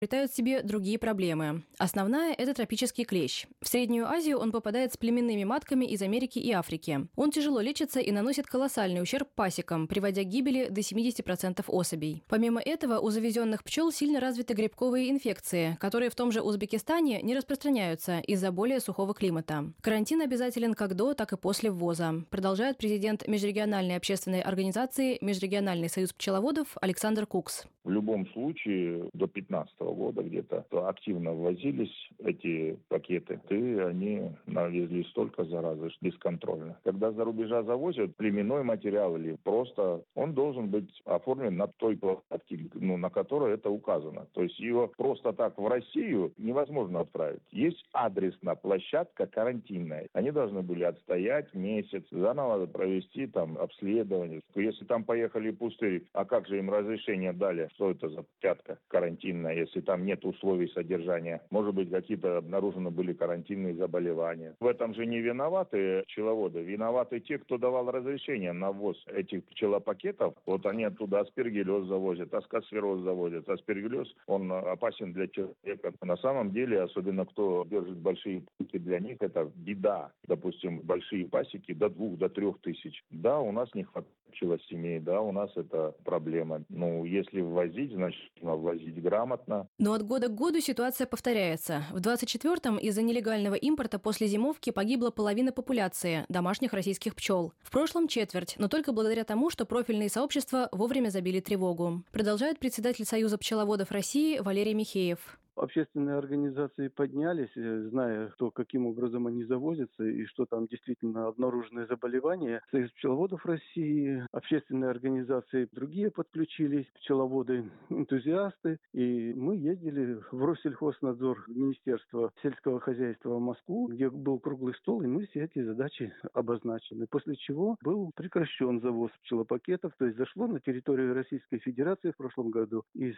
приобретают себе другие проблемы. Основная – это тропический клещ. В Среднюю Азию он попадает с племенными матками из Америки и Африки. Он тяжело лечится и наносит колоссальный ущерб пасекам, приводя к гибели до 70% особей. Помимо этого, у завезенных пчел сильно развиты грибковые инфекции, которые в том же Узбекистане не распространяются из-за более сухого климата. Карантин обязателен как до, так и после ввоза, продолжает президент межрегиональной общественной организации «Межрегиональный союз пчеловодов» Александр Кукс. В любом случае, до 2015 года где-то активно ввозились эти пакеты, и они навезли столько заразы бесконтрольно. Когда за рубежа завозят племенной материал или просто, он должен быть оформлен на той площадке, на которой это указано. То есть его просто так в Россию невозможно отправить. Есть адресная площадка карантинная. Они должны были отстоять месяц, заново провести там обследование. Если там поехали пустые, а как же им разрешение дали? Что это за площадка карантинная, если там нет условий содержания? Может быть, какие-то обнаружены были карантинные заболевания. В этом же не виноваты пчеловоды. Виноваты те, кто давал разрешение на ввоз этих пчелопакетов. Вот они оттуда аспергиллез завозят, аскосфероз завозят. Аспергиллез, он опасен для человека. На самом деле, особенно кто держит большие пасеки, для них это беда. Допустим, большие пасеки до 2-3 тысяч. Да, у нас не хватает пчелосемей, да, у нас это проблема. Если ввозить, значит, нужно ввозить грамотно. Но от года к году ситуация повторяется. В 24-м из-за нелегального импорта после зимовки погибла половина популяции домашних российских пчел. В прошлом четверть, но только благодаря тому, что профильные сообщества вовремя забили тревогу. Продолжает председатель Союза пчеловодов России Валерий Михеев. Общественные организации поднялись, зная, каким образом они завозятся и что там действительно обнаружены заболевания. Союз пчеловодов России, общественные организации, другие подключились, пчеловоды, энтузиасты. И мы ездили в Россельхознадзор, Министерство сельского хозяйства в Москву, где был круглый стол, и мы все эти задачи обозначены. После чего был прекращен завоз пчелопакетов, то есть зашло на территорию Российской Федерации в прошлом году из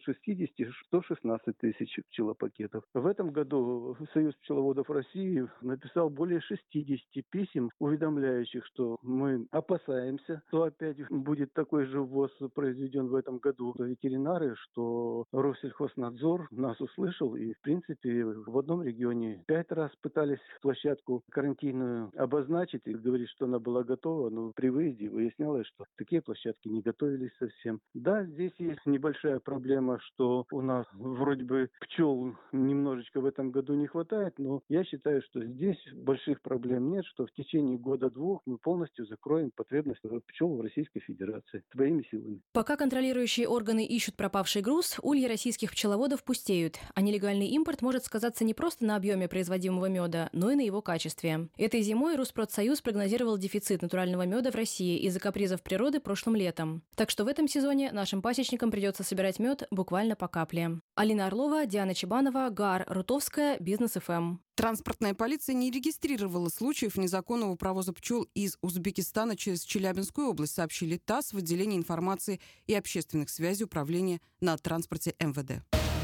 360 116 тысяч пчелопакетов. В этом году Союз пчеловодов России написал более 60 писем, уведомляющих, что мы опасаемся, что опять будет такой же ввоз произведен в этом году. Ветеринары, что Россельхознадзор нас услышал и, в принципе, в одном регионе 5 раз пытались площадку карантинную обозначить и говорить, что она была готова, но при выезде выяснялось, что такие площадки не готовились совсем. Да, здесь есть небольшая проблема, что у нас вроде бы пчел немножечко в этом году не хватает, но я считаю, что здесь больших проблем нет, что в течение года-двух мы полностью закроем потребность пчел в Российской Федерации своими силами. Пока контролирующие органы ищут пропавший груз, ульи российских пчеловодов пустеют, а нелегальный импорт может сказаться не просто на объеме производимого меда, но и на его качестве. Этой зимой Rusprotsoyuz прогнозировал дефицит натурального меда в России из-за капризов природы прошлым летом. Так что в этом сезоне нашим пасечникам придется собирать мед буквально по капле. Алина Орлова, Диана Чебанова, Гаар Рутовская, Бизнес ФМ. Транспортная полиция не регистрировала случаев незаконного провоза пчел из Узбекистана через Челябинскую область, сообщили ТАСС в отделении информации и общественных связей Управления на транспорте МВД.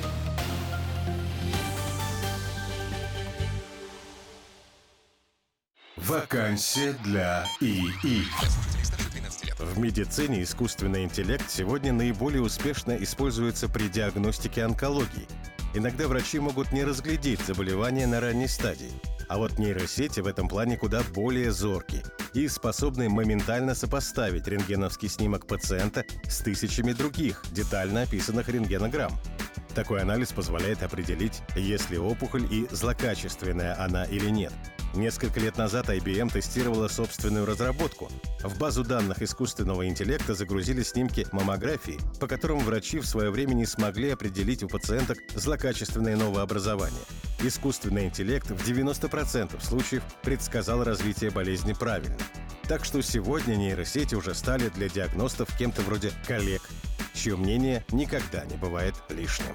Вакансия для ИИ. В медицине искусственный интеллект сегодня наиболее успешно используется при диагностике онкологии. Иногда врачи могут не разглядеть заболевание на ранней стадии. А вот нейросети в этом плане куда более зорки и способны моментально сопоставить рентгеновский снимок пациента с тысячами других, детально описанных рентгенограмм. Такой анализ позволяет определить, есть ли опухоль и злокачественная она или нет. Несколько лет назад IBM тестировала собственную разработку. В базу данных искусственного интеллекта загрузили снимки маммографии, по которым врачи в свое время не смогли определить у пациенток злокачественное новообразование. Искусственный интеллект в 90% случаев предсказал развитие болезни правильно. Так что сегодня нейросети уже стали для диагностов кем-то вроде коллег, чье мнение никогда не бывает лишним.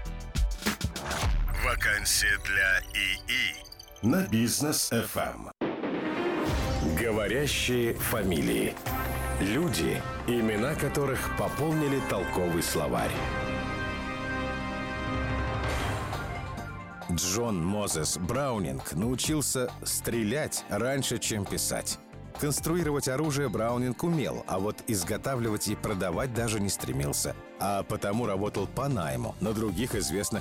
Вакансия для ИИ на Бизнес ФМ. Говорящие фамилии. Люди, имена которых пополнили толковый словарь. Джон Мозес Браунинг научился стрелять раньше, чем писать. Конструировать оружие Браунинг умел, а вот изготавливать и продавать даже не стремился. А потому работал по найму на других известных